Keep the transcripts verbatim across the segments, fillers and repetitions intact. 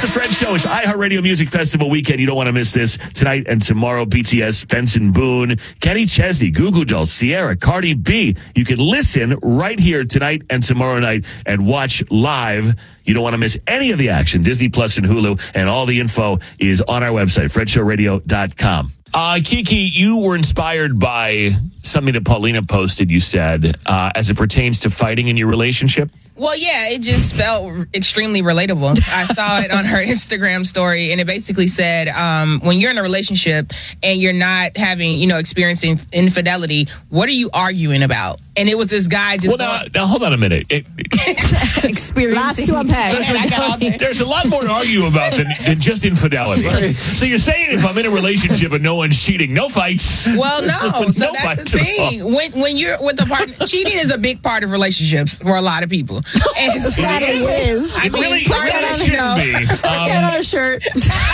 the Fred Show. It's iHeartRadio Music Festival weekend. You don't want to miss this. Tonight and tomorrow, B T S, Benson Boone, Kenny Chesney, Goo Goo Dolls, Sierra, Cardi B. You can listen right here tonight and tomorrow night and watch live. You don't want to miss any of the action. Disney Plus and Hulu, and all the info is on our website, fred show radio dot com. Uh, Kiki, you were inspired by something that Paulina posted, you said, uh, as it pertains to fighting in your relationship. Well, yeah, it just felt extremely relatable. I saw it on her Instagram story, and it basically said, um, when you're in a relationship and you're not having, you know, experiencing infidelity, what are you arguing about? And it was this guy just... Well, now, now hold on a minute. It, Experiencing. Lots to unpack. There's a, there's a lot more to argue about than, than just infidelity. Right. So you're saying if I'm in a relationship and no one's cheating, no fights. Well, no. So no that's the thing. When, when you're with a partner, cheating is a big part of relationships for a lot of people. And Sadly, it is. I It mean, really, sorry, it I really don't shouldn't know. be. Um, Get on a shirt.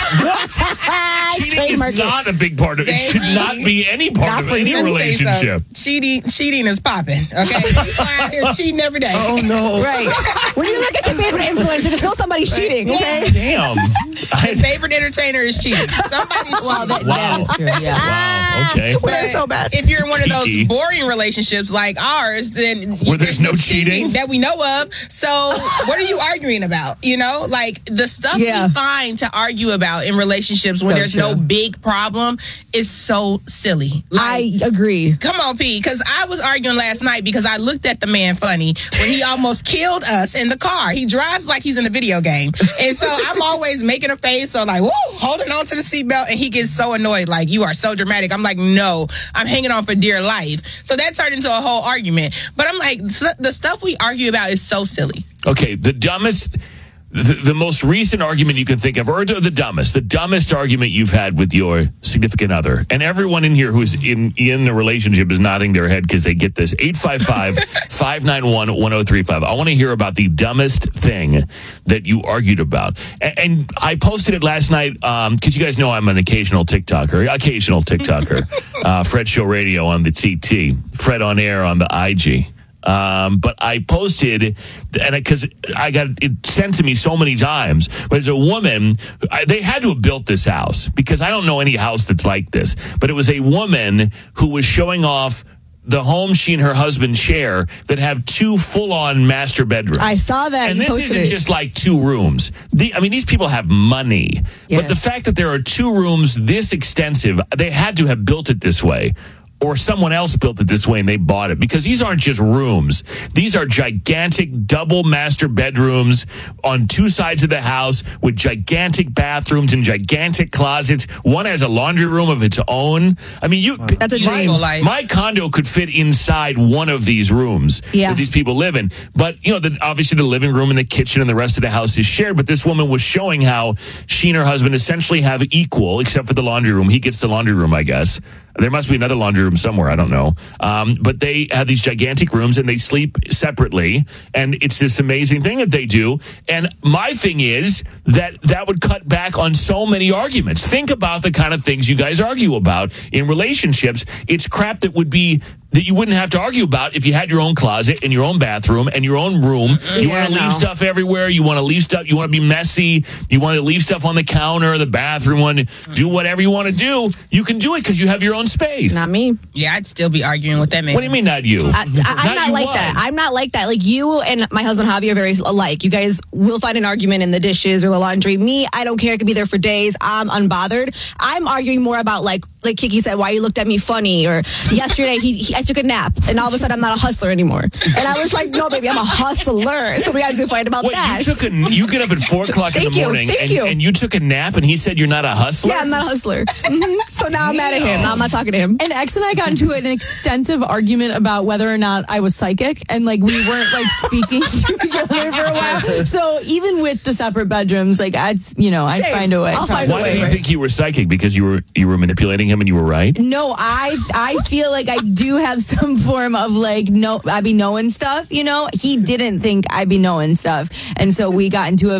cheating Trademark is it. not a big part of it. It should not be any part Not of for any you. Let me say relationship. so. Cheating, cheating is popping. Okay, people out here cheating every day. Oh, no. Right. When you look at your favorite influencer, just know somebody's cheating, okay? Damn. I, Favorite entertainer is cheating. Somebody's Well, cheating. that, Wow. that is true, yeah. wow. Okay. Well, they're so bad. If you're in one of those Kiki. boring relationships like ours, then Where there's no cheating? that we know of. So what are you arguing about? You know, like the stuff Yeah. we find to argue about in relationships when So there's true. no big problem is so silly. Like, I agree. come on, P, because I was arguing last night because I looked at the man funny when he almost killed us in the car. He drives like he's in a video game. And so I'm always making a face, so like, whoa, holding on to the seatbelt, and he gets so annoyed, like, you are so dramatic. I'm like, no, I'm hanging on for dear life. So that turned into a whole argument. But I'm like, the stuff we argue about is so silly. Okay, the dumbest, the, the most recent argument you can think of, or the dumbest, the dumbest argument you've had with your significant other, and everyone in here who's in, in a relationship is nodding their head because they get this. eight five five, five nine one, one oh three five. I want to hear about the dumbest thing that you argued about. And, and I posted it last night because um, you guys know I'm an occasional TikToker, occasional TikToker. uh, Fred Show Radio on the T T, Fred on Air on the I G. Um, but I posted, and because I, I got it sent to me so many times. But there's a woman, I, they had to have built this house because I don't know any house that's like this. But it was a woman who was showing off the home she and her husband share that have two full-on master bedrooms. I saw that. And You this posted isn't it. just like two rooms. The, I mean, these people have money. But Yes. the fact that there are two rooms this extensive, they had to have built it this way. Or someone else built it this way and they bought it. Because these aren't just rooms. These are gigantic double master bedrooms on two sides of the house with gigantic bathrooms and gigantic closets. One has a laundry room of its own. I mean, you. That's a You dream. know, like- My condo could fit inside one of these rooms Yeah. that these people live in. But, you know, the, obviously the living room and the kitchen and the rest of the house is shared. But this woman was showing how she and her husband essentially have equal, except for the laundry room. He gets the laundry room, I guess. There must be another laundry room somewhere. I don't know. Um, but they have these gigantic rooms and they sleep separately. And it's this amazing thing that they do. And my thing is that that would cut back on so many arguments. Think about the kind of things you guys argue about in relationships. It's crap that would be that you wouldn't have to argue about if you had your own closet and your own bathroom and your own room. You Yeah, want to leave no. stuff everywhere. You want to leave stuff. You want to be messy. You want to leave stuff on the counter, the bathroom, one. Do whatever you want to do. You can do it because you have your own space. Not me. Yeah, I'd still be arguing with that man. What do you mean, not you? I, I, I'm not you like what? that. I'm not like that. Like you and my husband Javi are very alike. You guys will find an argument in the dishes or the laundry. Me, I don't care. I could be there for days. I'm unbothered. I'm arguing more about like, like Kiki said, why you looked at me funny, or yesterday he, he I took a nap and all of a sudden I'm not a hustler anymore. And I was like, no, baby, I'm a hustler. So we had to fight about Wait, that. you took a you get up at four o'clock in Thank the you, morning thank and, you. and you took a nap and he said you're not a hustler? Yeah, I'm not a hustler. Mhm. So now I'm mad at him. Now I'm not talking to him. And X and I got into an extensive argument about whether or not I was psychic, and like we weren't like speaking to each other for a while. So even with the separate bedrooms, like I'd you know I'd Same. find a way. I'll find a Why way. do you Right. think you were psychic? Because you were you were manipulating him and you were right? No, I I feel like I do have some form of like no I be knowing stuff. You know, he didn't think I be knowing stuff, and so we got into a